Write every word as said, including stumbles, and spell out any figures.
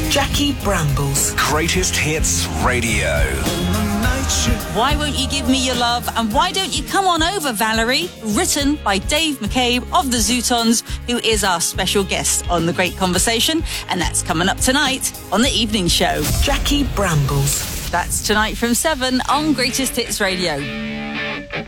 Jackie Brambles. Greatest Hits Radio. Why Won't You Give Me Your Love and Why Don't You Come On Over, Valerie? Written by Dave McCabe of the Zootons, who is our special guest on The Great Conversation. And that's coming up tonight on The Evening Show. Jackie Brambles. That's tonight from seven on Greatest Hits Radio.